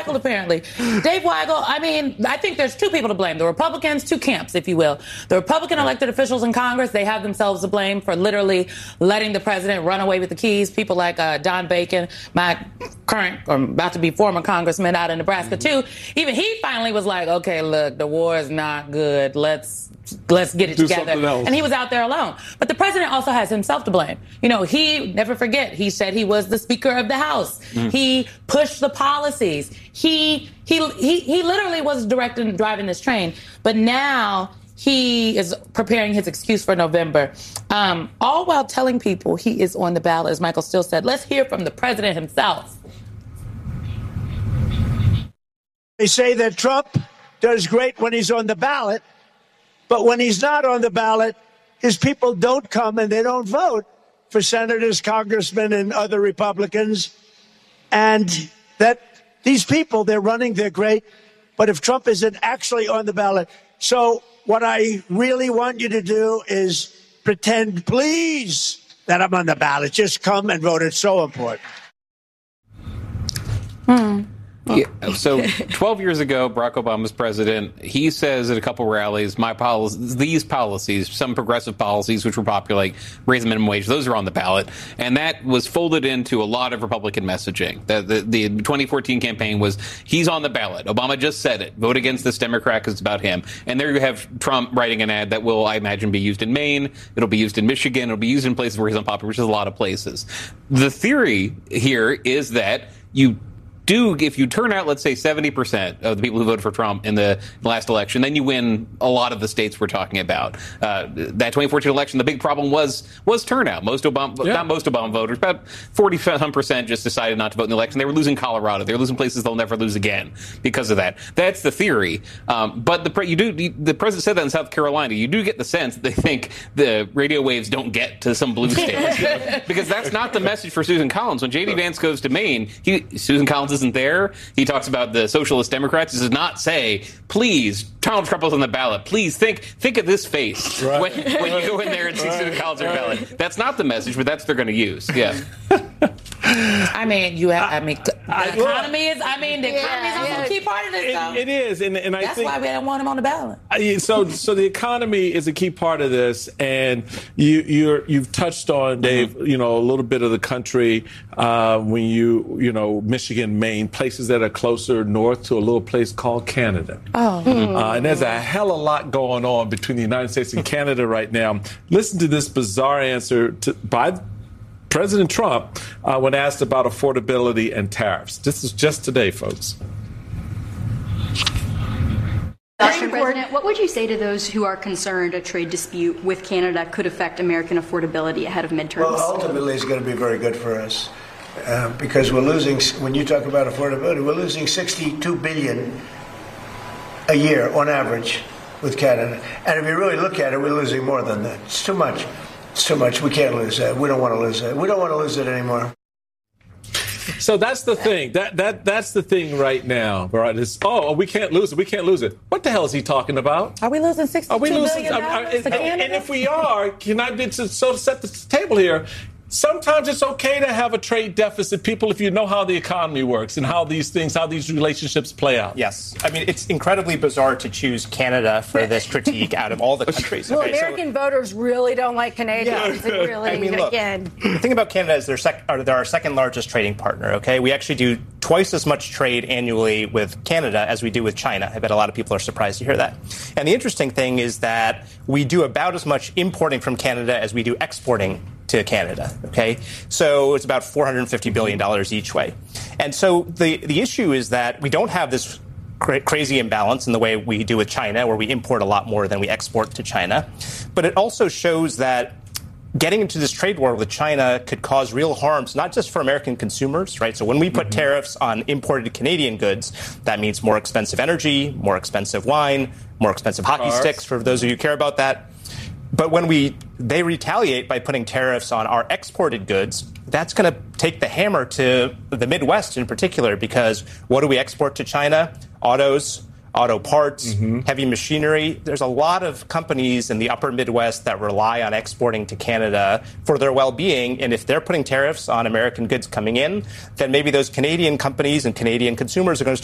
recycled, apparently. Dave Weigel, I mean, I think there's two people to blame. The Republicans, two camps, if you will. The Republican elected officials in Congress, they have themselves to blame for literally letting the president run away with the keys. People like Don Bacon, my current, or about to be former congressman out in Nebraska, too. Even he finally was like, okay, look, the war is not good. Let's get it together. And he was out there alone. But the president also has himself to blame. You know, he, never forget, he said he was the Speaker of the House. He pushed the policies. He literally was directing and driving this train. But now he is preparing his excuse for November, all while telling people he is on the ballot, as Michael Steele said. Let's hear from the president himself. They say that Trump does great when he's on the ballot, but when he's not on the ballot, his people don't come and they don't vote for senators, congressmen, and other Republicans. And that these people, they're running, they're great. But if Trump isn't actually on the ballot, so what I really want you to do is pretend, please, that I'm on the ballot. Just come and vote. It's so important. Yeah, so 12 years ago, Barack Obama's president. He says at a couple rallies, these policies, some progressive policies, which were popular, like raise the minimum wage, those are on the ballot. And that was folded into a lot of Republican messaging. The 2014 campaign was, he's on the ballot. Obama just said it. Vote against this Democrat because it's about him. And there you have Trump writing an ad that will, I imagine, be used in Maine. It'll be used in Michigan. It'll be used in places where he's unpopular, which is a lot of places. The theory here is that if you turn out, let's say, 70% of the people who voted for Trump in the last election, then you win a lot of the states we're talking about. That 2014 election, the big problem was turnout. Not most Obama voters, about 40% just decided not to vote in the election. They were losing Colorado. They were losing places they'll never lose again because of that. That's the theory. But the president said that in South Carolina. You do get the sense that they think the radio waves don't get to some blue states. Because that's not the message for Susan Collins. When J.D. Vance goes to Maine, Susan Collins isn't there. He talks about the socialist Democrats. He does not say, please, Donald Trump is on the ballot. Please think of this face when you go in there and see Susan Collins on the ballot. That's not the message, but that's what they're going to use. Yeah. The economy is also a key part of this, though. It is, and I that's think why we don't want him on the ballot. So the economy is a key part of this, and you've touched on, Dave, a little bit of the country when Michigan, Maine, places that are closer north to a little place called Canada. And there's a hell of a lot going on between the United States and Canada right now. Listen to this bizarre answer by President Trump when asked about affordability and tariffs. This is just today, folks. Mr. President, what would you say to those who are concerned a trade dispute with Canada could affect American affordability ahead of midterms? Well, ultimately, it's going to be very good for us because we're losing, when you talk about affordability, we're losing $62 billion a year on average with Canada. And if you really look at it, we're losing more than that. It's too much. It's too much. We can't lose that. We don't want to lose that. We don't want to lose it anymore. So that's the thing. That's the thing right now, right? It's, we can't lose it. We can't lose it. What the hell is he talking about? Are we losing $62 billion to Canada? And if we are, can I be to set the table here? Sometimes it's okay to have a trade deficit, people, if you know how the economy works and how these relationships play out. Yes. I mean, it's incredibly bizarre to choose Canada for this critique out of all the countries. Well, American voters really don't like Canadians. Yeah. Really, I mean, look, again. The thing about Canada is they're our second largest trading partner, okay? We actually do twice as much trade annually with Canada as we do with China. I bet a lot of people are surprised to hear that. And the interesting thing is that we do about as much importing from Canada as we do exporting to Canada, okay? So it's about $450 billion each way. And so the issue is that we don't have this crazy imbalance in the way we do with China, where we import a lot more than we export to China. But it also shows that getting into this trade war with China could cause real harms, not just for American consumers, right? So when we put tariffs on imported Canadian goods, that means more expensive energy, more expensive wine, more expensive hockey sticks, for those of you who care about that. But when they retaliate by putting tariffs on our exported goods, that's going to take the hammer to the Midwest in particular, because what do we export to China? Autos, auto parts, heavy machinery. There's a lot of companies in the upper Midwest that rely on exporting to Canada for their well-being. And if they're putting tariffs on American goods coming in, then maybe those Canadian companies and Canadian consumers are going to